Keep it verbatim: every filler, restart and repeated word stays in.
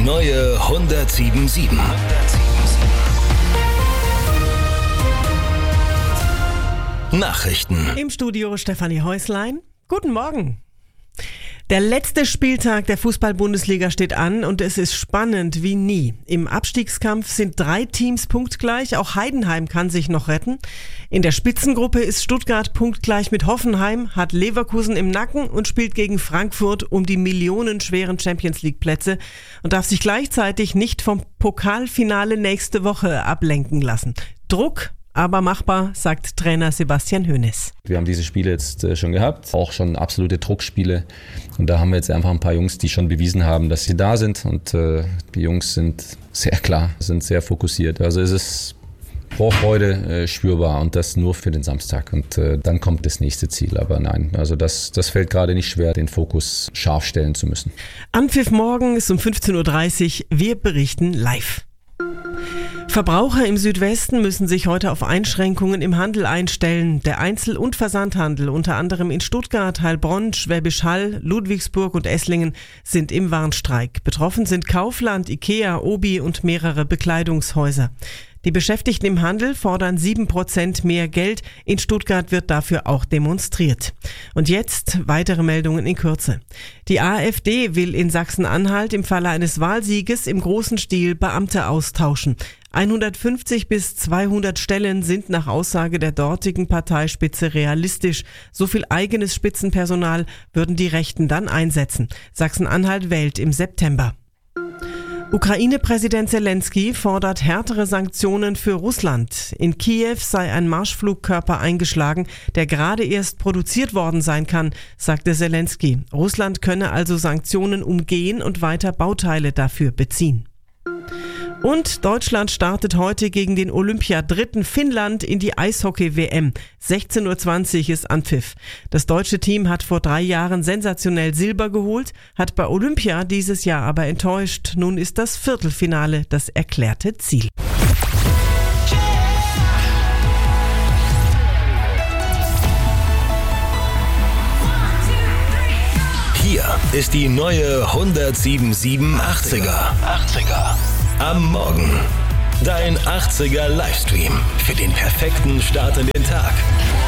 neue hundertsieben sieben. Nachrichten. Im Studio Stefanie Häuslein. Guten Morgen. Der letzte Spieltag der Fußball-Bundesliga steht an und es ist spannend wie nie. Im Abstiegskampf sind drei Teams punktgleich, auch Heidenheim kann sich noch retten. In der Spitzengruppe ist Stuttgart punktgleich mit Hoffenheim, hat Leverkusen im Nacken und spielt gegen Frankfurt um die millionenschweren Champions-League-Plätze und darf sich gleichzeitig nicht vom Pokalfinale nächste Woche ablenken lassen. Druck, aber machbar, sagt Trainer Sebastian Hoeneß. Wir haben diese Spiele jetzt äh, schon gehabt, auch schon absolute Druckspiele. Und da haben wir jetzt einfach ein paar Jungs, die schon bewiesen haben, dass sie da sind. Und äh, die Jungs sind sehr klar, sind sehr fokussiert. Also es ist Vorfreude äh, spürbar und das nur für den Samstag. Und äh, dann kommt das nächste Ziel. Aber nein, also das, das fällt gerade nicht schwer, den Fokus scharf stellen zu müssen. Anpfiff morgen ist um fünfzehn Uhr dreißig. Wir berichten live. Verbraucher im Südwesten müssen sich heute auf Einschränkungen im Handel einstellen. Der Einzel- und Versandhandel, unter anderem in Stuttgart, Heilbronn, Schwäbisch Hall, Ludwigsburg und Esslingen, sind im Warnstreik. Betroffen sind Kaufland, Ikea, Obi und mehrere Bekleidungshäuser. Die Beschäftigten im Handel fordern sieben Prozent mehr Geld. In Stuttgart wird dafür auch demonstriert. Und jetzt weitere Meldungen in Kürze. Die AfD will in Sachsen-Anhalt im Falle eines Wahlsieges im großen Stil Beamte austauschen. hundertfünfzig bis zweihundert Stellen sind nach Aussage der dortigen Parteispitze realistisch. So viel eigenes Spitzenpersonal würden die Rechten dann einsetzen. Sachsen-Anhalt wählt im September. Ukraine-Präsident Zelensky fordert härtere Sanktionen für Russland. In Kiew sei ein Marschflugkörper eingeschlagen, der gerade erst produziert worden sein kann, sagte Zelensky. Russland könne also Sanktionen umgehen und weiter Bauteile dafür beziehen. Und Deutschland startet heute gegen den Olympiadritten Finnland in die Eishockey-W M. sechzehn Uhr zwanzig ist Anpfiff. Das deutsche Team hat vor drei Jahren sensationell Silber geholt, hat bei Olympia dieses Jahr aber enttäuscht. Nun ist das Viertelfinale das erklärte Ziel. Hier ist die neue hundertsieben sieben achtziger. achtziger. Am Morgen. Dein achtziger Livestream für den perfekten Start in den Tag.